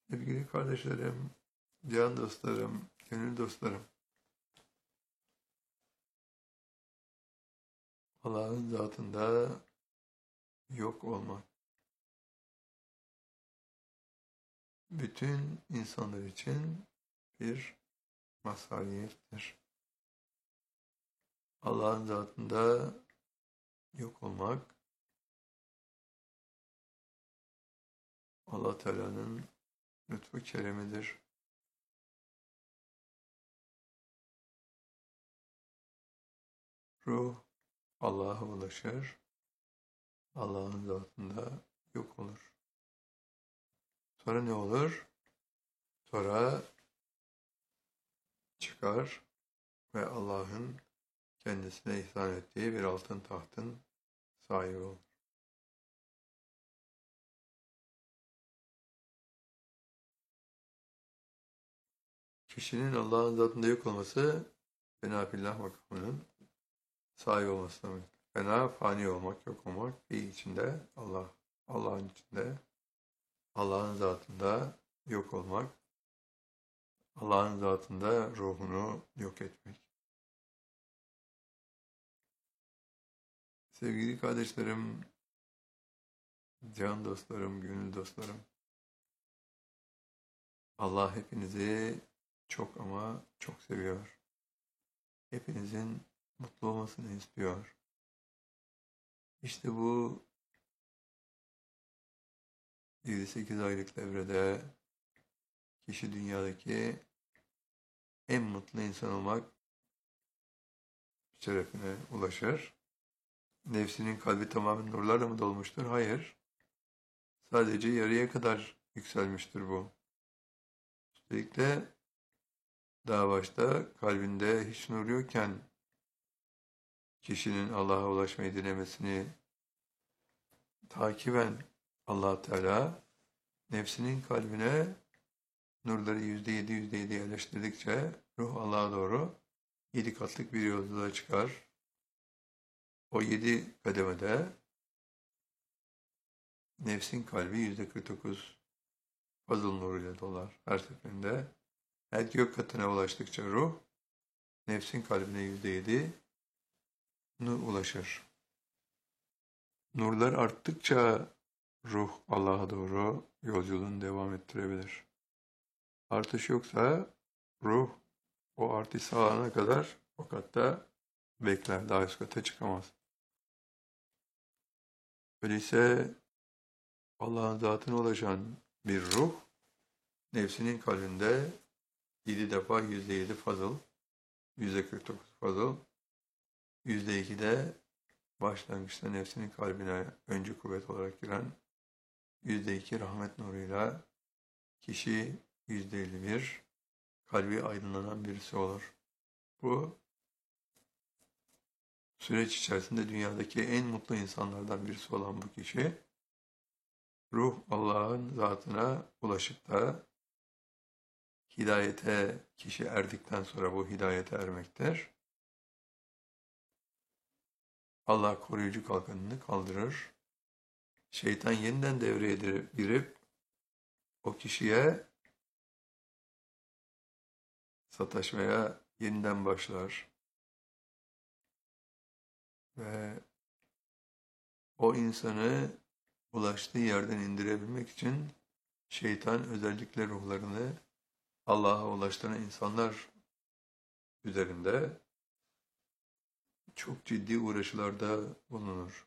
Sevgili kardeşlerim, can dostlarım, gönül dostlarım, Allah'ın zatında yok olmak, bütün insanlar için bir mazhariyettir. Allah'ın zatında yok olmak, Allah Teala'nın lütfu keremidir. Ruh Allah'a ulaşır, Allah'ın zatında yok olur. Sonra ne olur? Sonra çıkar ve Allah'ın kendisine ihsan ettiği bir altın tahtın sahibi olur. Kişinin Allah'ın zatında yok olması, fena-fillah makamının sahibi olması demek. Fena, fani olmak, yok olmak, bir içinde Allah. Allah'ın içinde, Allah'ın zatında yok olmak, Allah'ın zatında ruhunu yok etmek. Sevgili kardeşlerim, can dostlarım, gönül dostlarım, Allah hepinizi çok ama çok seviyor. Hepinizin mutlu olmasını istiyor. İşte bu 7-8 aylık evrede kişi dünyadaki en mutlu insan olmak şerefine ulaşır. Nefsinin kalbi tamamen nurlarla mı dolmuştur? Hayır. Sadece yarıya kadar yükselmiştir bu. Üstelik de daha başta kalbinde hiç nur yokken kişinin Allah'a ulaşmayı dilemesini takiben Allah Teala nefsinin kalbine nurları %7 yerleştirdikçe ruh Allah'a doğru 7 katlık bir yolculuğa çıkar. O 7 kademede nefsin kalbi %49 fazıl nuruyla dolar her seferinde. Her gök katına ulaştıkça ruh, nefsin kalbine %7 nur ulaşır. Nurlar arttıkça ruh Allah'a doğru yolculuğunu devam ettirebilir. Artış yoksa ruh o artış sağlanana kadar o katta bekler, daha üst kata çıkamaz. Öyleyse Allah'ın zatına ulaşan bir ruh, nefsinin kalbinde 7 defa %7 fazıl, %49 fazıl, %2 de başlangıçta nefsinin kalbine öncü kuvvet olarak giren %2 rahmet nuruyla kişi %51 kalbi aydınlanan birisi olur. Bu süreç içerisinde dünyadaki en mutlu insanlardan birisi olan bu kişi ruh Allah'ın zatına ulaşıp da hidayete kişi erdikten sonra bu hidayete ermektir. Allah koruyucu kalkanını kaldırır. Şeytan yeniden devreye girip o kişiye sataşmaya yeniden başlar. Ve o insanı ulaştığı yerden indirebilmek için şeytan özellikle ruhlarını Allah'a ulaştıran insanlar üzerinde çok ciddi uğraşılarda bulunur.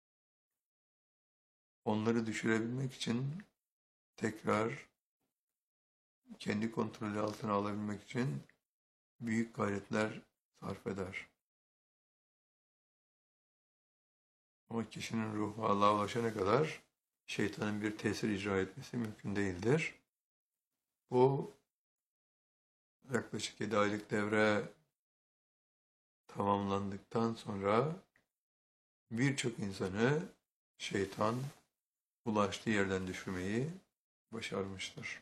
Onları düşürebilmek için tekrar kendi kontrolü altına alabilmek için büyük gayretler sarf eder. Ama kişinin ruhu Allah'a ulaşana kadar şeytanın bir tesir icra etmesi mümkün değildir. Bu yaklaşık 7 aylık devre tamamlandıktan sonra birçok insanı şeytan ulaştığı yerden düşürmeyi başarmıştır.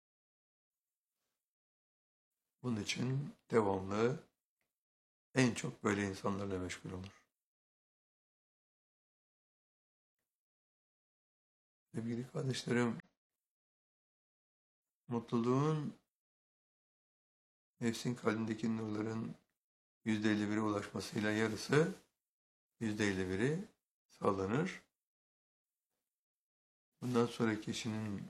Bunun için devamlı en çok böyle insanlarla meşgul olur. Sevgili kardeşlerim, Mutluluğun nefsin kalbindeki nurların %51'e ulaşmasıyla yarısı, %51'i sağlanır. Bundan sonra kişinin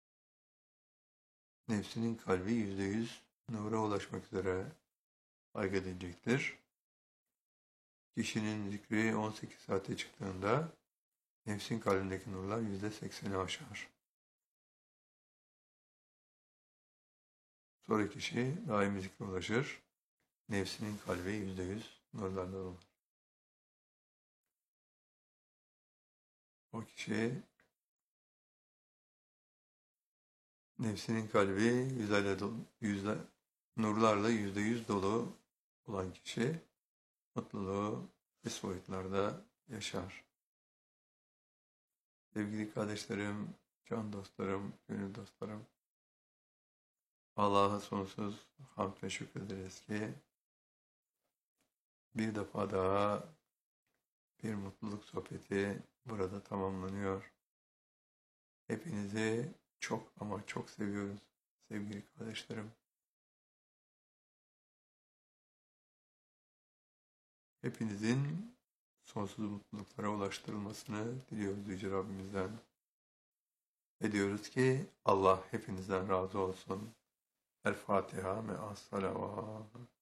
nefsinin kalbi %100 nura ulaşmak üzere hareket edecektir. Kişinin zikri 18 saate çıktığında nefsin kalbindeki nurlar %80'i aşar. Sonra kişi daimi zikre ulaşır. Nefsinin kalbi %100 nurlarla olur. O kişi nefsinin kalbi nurlarla %100 dolu olan kişi mutluluğu üst boyutlarda yaşar. Sevgili kardeşlerim, can dostlarım, gönül dostlarım, Allah'a sonsuz hamd ve şükrederiz ki bir defa daha bir mutluluk sohbeti burada tamamlanıyor. Hepinizi çok ama çok seviyoruz sevgili kardeşlerim. Hepinizin sonsuz mutluluklara ulaştırılmasını diliyoruz Yüce Rabbimizden. Ve diyoruz ki Allah hepinizden razı olsun. El Fatiha me'as salavat.